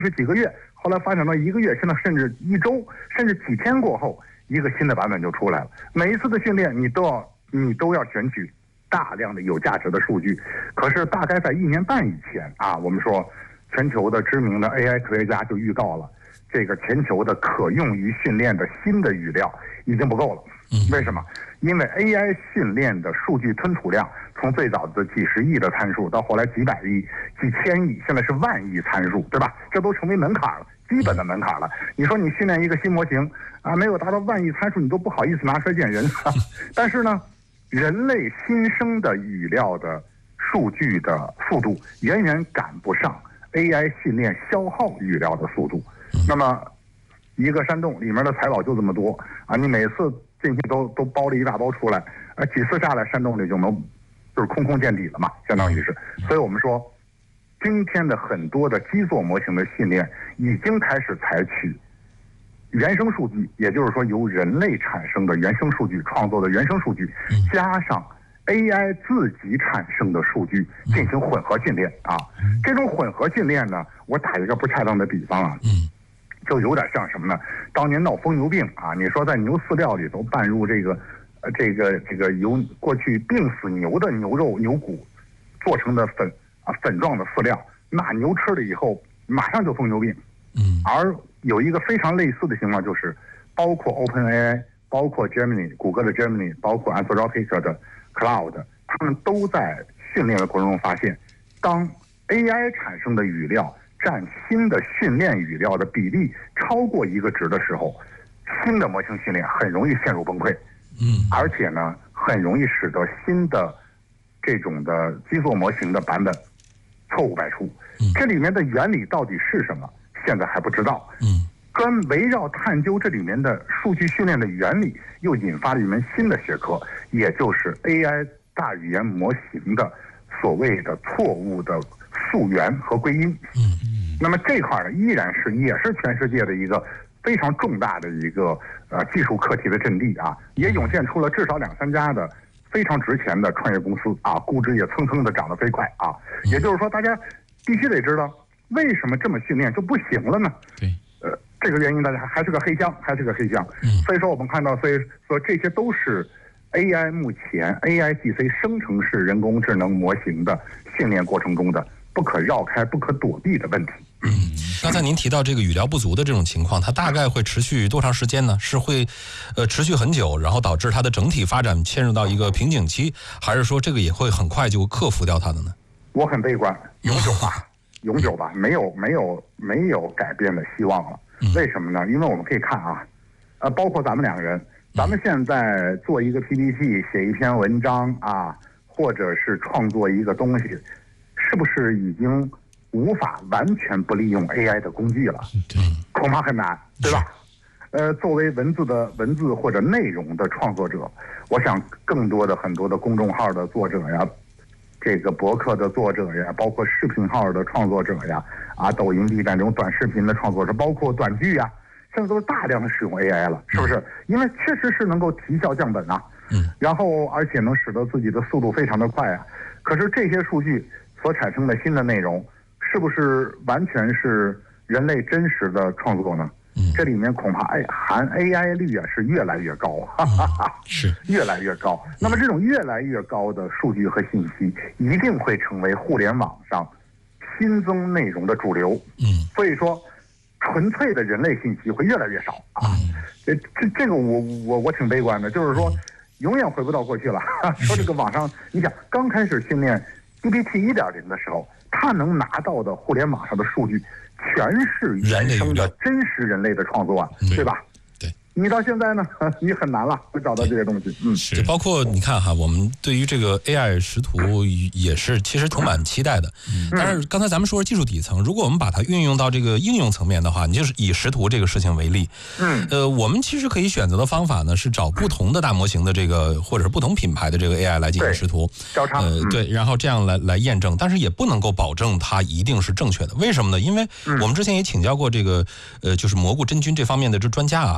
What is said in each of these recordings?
是几个月，后来发展到1个月，现在甚至1周，甚至几天过后，一个新的版本就出来了。每一次的训练，你都要选取大量的有价值的数据。可是大概在1年半以前啊，我们说全球的知名的 AI 科学家就预告了，这个全球的可用于训练的新的语料已经不够了。为什么？因为 AI 训练的数据吞吐量从最早的几十亿的参数，到后来几百亿、几千亿，现在是万亿参数，对吧？这都成为门槛了，基本的门槛了。你说你训练一个新模型啊，没有达到万亿参数，你都不好意思拿出来见人。但是呢，人类新生的语料的数据的速度远远赶不上 AI 训练消耗语料的速度。那么一个山洞里面的财宝就这么多啊，你每次进去都包了一大包出来，几次下来山洞里就是空空见底了嘛，相当于是。所以我们说，今天的很多的基座模型的训练已经开始采取原生数据，也就是说由人类产生的原生数据创作的原生数据，加上 AI 自己产生的数据进行混合训练啊。这种混合训练呢，我打一个不恰当的比方啊，就有点像什么呢？当年闹疯牛病啊，你说在牛饲料里头拌入这个由过去病死牛的牛肉牛骨做成的粉状的饲料，那牛吃了以后马上就疯牛病。而有一个非常类似的情况，就是包括 OpenAI、包括 Gemini、谷歌的 Gemini、包括 Anthropic 的 Cloud， 他们都在训练的过程中发现，当 AI 产生的语料占新的训练语料的比例超过一个值的时候，新的模型训练很容易陷入崩溃。而且呢，很容易使得新的这种的基座模型的版本错误百出。这里面的原理到底是什么，现在还不知道。围绕探究这里面的数据训练的原理，又引发了一门新的学科，也就是 AI 大语言模型的所谓的错误的溯源和归因。那么这块呢，也是全世界的一个非常重大的一个技术课题的阵地啊，也涌现出了至少2、3家的非常值钱的创业公司啊，估值也蹭蹭的涨得飞快啊。也就是说，大家必须得知道，为什么这么训练就不行了呢？ 对， 这个原因大家还是个黑箱。所以说我们看到，所以说这些都是 AI 目前 AIGC 生成式人工智能模型的训练过程中的不可绕开、不可躲避的问题。 刚才您提到这个语料不足的这种情况，它大概会持续多长时间呢？是会持续很久，然后导致它的整体发展陷入到一个瓶颈期，还是说这个也会很快就克服掉它的呢？ 我很悲观，永久吧，没有改变的希望了。为什么呢？因为我们可以看啊，包括咱们2个人，咱们现在做一个 PPT， 写一篇文章啊，或者是创作一个东西，是不是已经无法完全不利用 AI 的工具了？恐怕很难，对吧？作为文字或者内容的创作者，我想更多的很多的公众号的作者呀，这个博客的作者呀，包括视频号的创作者呀，抖音、B 站这种短视频的创作者，包括短剧呀，现在都是大量的使用 AI 了，是不是？因为确实是能够提效降本啊，然后而且能使得自己的速度非常的快啊。可是这些数据所产生的新的内容，是不是完全是人类真实的创作呢？这里面恐怕含 AI 率是越来越高， 是越来越高。那么这种越来越高的数据和信息，一定会成为互联网上新增内容的主流。所以说，纯粹的人类信息会越来越少啊。这个我挺悲观的，就是说，永远回不到过去了。说这个网上，你想刚开始训练 GPT 1.0的时候，它能拿到的互联网上的数据，全是原生的真实人类的创作，对吧？ 对， 你到现在呢，你很难了，会找到这些东西。 就包括你看哈，我们对于这个 AI 识图也是其实充满期待的。但是刚才咱们说技术底层，如果我们把它运用到这个应用层面的话，你就是以识图这个事情为例，我们其实可以选择的方法呢是找不同的大模型的这个或者是不同品牌的这个 AI 来进行识图， 交叉， 对，然后这样来验证，但是也不能够保证它一定是正确的。为什么呢？因为我们之前也请教过这个就是蘑菇真菌这方面的这专家啊，那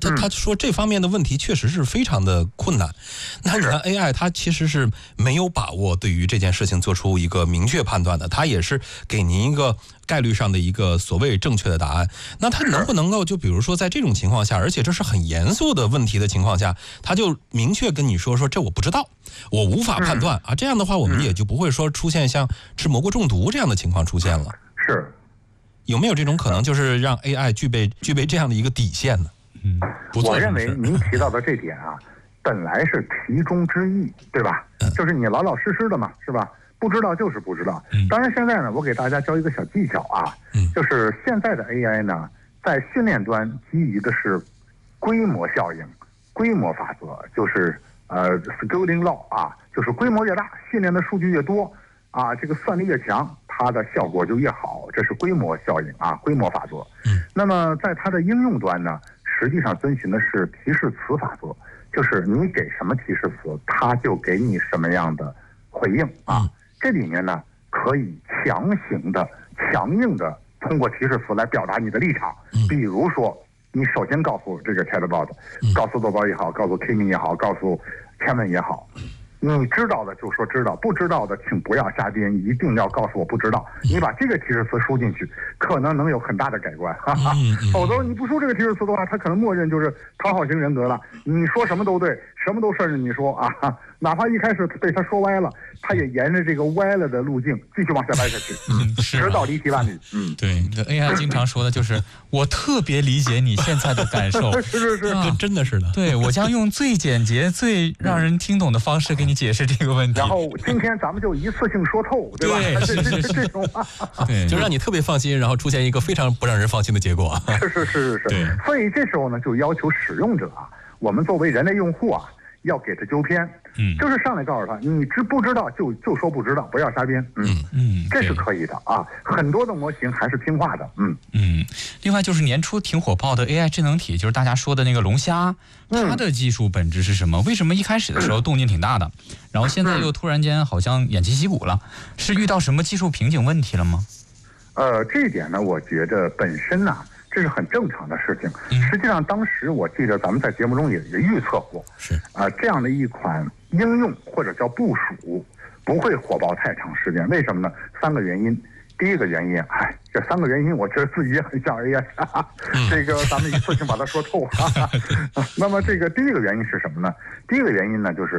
他说这方面的问题确实是非常的困难。那你看 AI 它其实是没有把握对于这件事情做出一个明确判断的，它也是给您一个概率上的一个所谓正确的答案。那它能不能够就比如说在这种情况下，而且这是很严肃的问题的情况下，他就明确跟你说这我不知道，我无法判断啊，这样的话我们也就不会说出现像吃蘑菇中毒这样的情况出现了。 是， 有没有这种可能，就是让 AI 具备这样的一个底线呢？ 我认为您提到的这点啊，本来是题中之意，对吧？就是你老老实实的嘛，是吧？不知道就是不知道。当然现在呢，我给大家教一个小技巧啊，就是现在的 AI 呢，在训练端基于的是规模效应、规模法则，就是scaling law 啊，就是规模越大，训练的数据越多啊，这个算力越强，它的效果就越好，这是规模效应啊，规模法则。那么在它的应用端呢，实际上遵循的是提示词法则，就是你给什么提示词，它就给你什么样的回应啊。这里面呢，可以强硬的通过提示词来表达你的立场。比如说，你首先告诉这个 Chatbot，告诉豆包也好，告诉 Kimi 也好，告诉 Kevin 也好，你知道的就说知道，不知道的请不要瞎编，一定要告诉我不知道。你把这个提示词输进去，可能能有很大的改观。否则你不输这个提示词的话，他可能默认就是讨好型人格了。你说什么都对，什么都顺着你说啊，哪怕一开始被他说歪了，他也沿着这个歪了的路径继续往下歪下去，直到离题万里。 对，AI 经常说的就是我特别理解你现在的感受， 是， 真的是的。 对，我将用最简洁、最让人听懂的方式给你解释这个问题。 然后今天咱们就一次性说透，对吧？这种对， 就让你特别放心，然后出现一个非常不让人放心的结果。 是。所以这时候呢，就要求使用者啊，我们作为人类用户啊，要给他纠偏。就是上来告诉他，你不知道就说不知道，不要瞎编。这是可以的啊。很多的模型还是听话的。 另外就是年初挺火爆的 AI 智能体，就是大家说的那个龙虾，它的技术本质是什么？为什么一开始的时候动静挺大的，然后现在又突然间好像偃旗息鼓了？是遇到什么技术瓶颈问题了吗？ 这一点呢，我觉得本身呢，这是很正常的事情。实际上，当时我记得咱们在节目中也预测过，这样的一款应用或者叫部署不会火爆太长时间。为什么呢？3个原因。第一个原因，这3个原因，我觉得自己也很像 AI，这个咱们一次性把它说透。那么这个第一个原因是什么呢？第一个原因呢，就是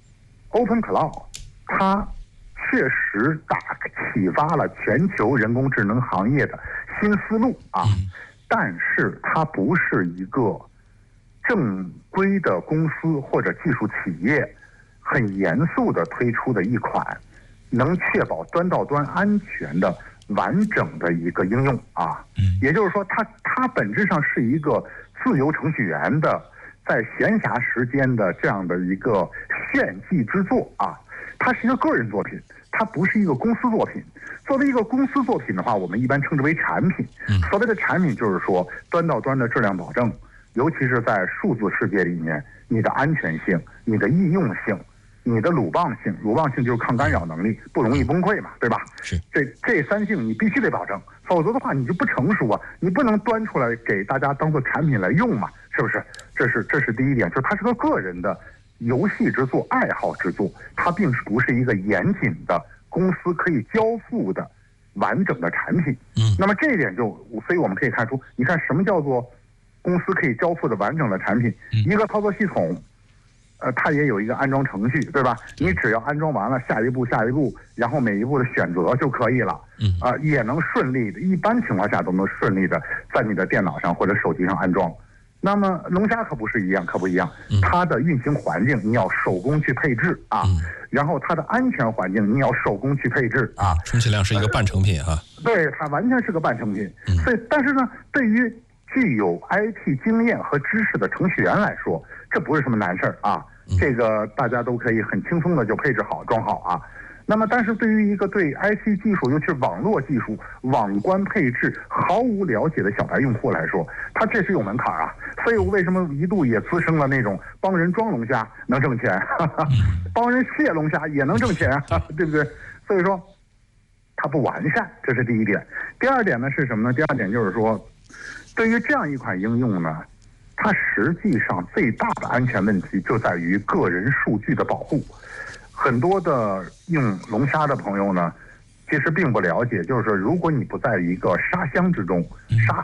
Open Cloud 它确实启发了全球人工智能行业的新思路啊，但是它不是一个正规的公司或者技术企业很严肃的推出的一款能确保端到端安全的完整的一个应用啊。也就是说它本质上是一个自由程序员的在闲暇时间的这样的一个炫技之作啊。它是一个个人作品，它不是一个公司作品。作为一个公司作品的话，我们一般称之为产品。所谓的产品就是说端到端的质量保证，尤其是在数字世界里面，你的安全性、你的易用性、你的鲁棒性就是抗干扰能力，不容易崩溃嘛，对吧？ 是。 这3性你必须得保证，否则的话你就不成熟啊，你不能端出来给大家当做产品来用嘛，是不是？这是第一点，就是它是个人的游戏之作、爱好之作，它并不是一个严谨的公司可以交付的完整的产品。那么这一点所以我们可以看出，你看什么叫做公司可以交付的完整的产品？一个操作系统，它也有一个安装程序，对吧？你只要安装完了，下一步，然后每一步的选择就可以了。也能顺利的，一般情况下都能顺利的在你的电脑上或者手机上安装。那么龙虾可不一样，它的运行环境你要手工去配置啊，然后它的安全环境你要手工去配置啊。 充其量是一个半成品啊。 对，它完全是个半成品。所以，但是呢，对于具有 IT 经验和知识的程序员来说，这不是什么难事啊。这个大家都可以很轻松的就配置好、装好啊。那么，但是对于一个对 IT 技术，尤其是网络技术、网关配置毫无了解的小白用户来说，它这是有门槛啊。所以为什么一度也滋生了那种帮人装龙虾能挣钱，帮人卸龙虾也能挣钱，对不对？所以说，它不完善，这是第一点。第二点呢是什么呢？第二点就是说，对于这样一款应用呢， 它实际上最大的安全问题就在于个人数据的保护。很多的用龙虾的朋友呢，其实并不了解，就是说，如果你不在一个沙箱之中、沙